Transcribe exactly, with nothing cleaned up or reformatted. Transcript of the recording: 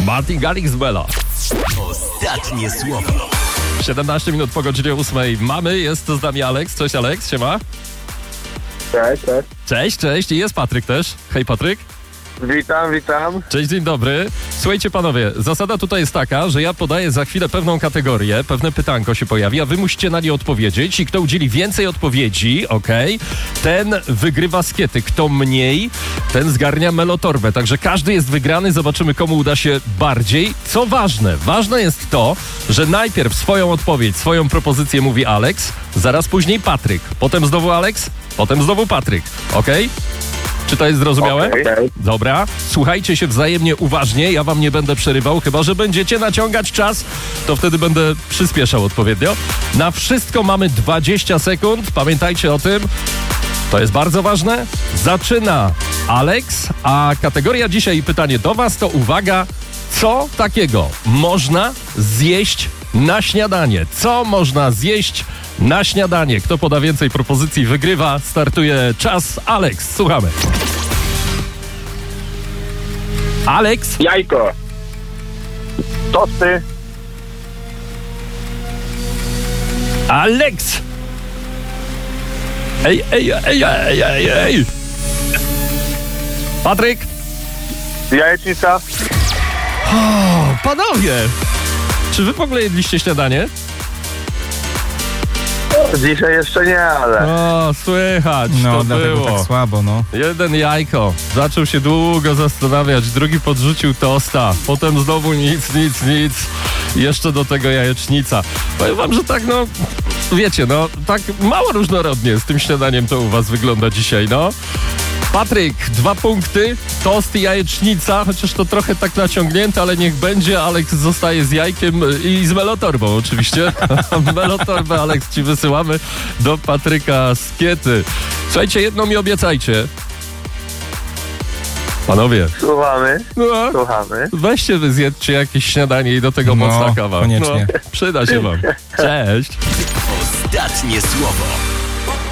Martin Garrix z Bella. Ostatnie słowo. siedemnaście minut po godzinie ósmej mamy, jest z nami Aleks. Cześć Aleks, siema. Cześć, cześć. Cześć, cześć i jest Patryk też. Hej Patryk. Witam, witam. Cześć, dzień dobry. Słuchajcie panowie, zasada tutaj jest taka, że ja podaję za chwilę pewną kategorię, pewne pytanko się pojawi, a wy musicie na nie odpowiedzieć i kto udzieli więcej odpowiedzi, okej, okay, ten wygrywa skiety. Kto mniej, ten zgarnia melotorbę. Także każdy jest wygrany, zobaczymy komu uda się bardziej. Co ważne, ważne jest to, że najpierw swoją odpowiedź, swoją propozycję mówi Aleks, zaraz później Patryk, potem znowu Aleks, potem znowu Patryk, okej? Okay? Czy to jest zrozumiałe? Okay. Dobra. Słuchajcie się wzajemnie uważnie, ja wam nie będę przerywał, chyba że będziecie naciągać czas, to wtedy będę przyspieszał odpowiednio. Na wszystko mamy dwadzieścia sekund, pamiętajcie o tym. To jest bardzo ważne. Zaczyna Aleks, a kategoria dzisiaj i pytanie do was to uwaga, co takiego można zjeść na śniadanie? Co można zjeść na śniadanie? Kto poda więcej propozycji, wygrywa. Startuje czas. Aleks, słuchamy. Aleks. Jajko. Tosty. Aleks. Ej, ej, ej, ej, ej, ej. Patryk. Jajecznica. O, panowie. Czy wy w ogóle jedliście śniadanie? Dzisiaj jeszcze nie, ale... O, słychać, No, to dlatego było. tak słabo, no. Jeden jajko, zaczął się długo zastanawiać, drugi podrzucił tosta, potem znowu nic, nic, nic, jeszcze do tego jajecznica. Powiem wam, że tak no, wiecie, no, tak mało różnorodnie z tym śniadaniem to u was wygląda dzisiaj, no. Patryk, dwa punkty, tost i jajecznica, chociaż to trochę tak naciągnięte, ale niech będzie. Aleks zostaje z jajkiem i z melotorbą oczywiście. Melotorbę, Aleks, ci wysyłamy do Patryka skiety. Słuchajcie, jedno mi obiecajcie. Panowie. Słuchamy, No, słuchamy. weźcie wy zjedzcie jakieś śniadanie i do tego No, mocna kawa. koniecznie. No, przyda się wam. Cześć. Ostatnie słowo.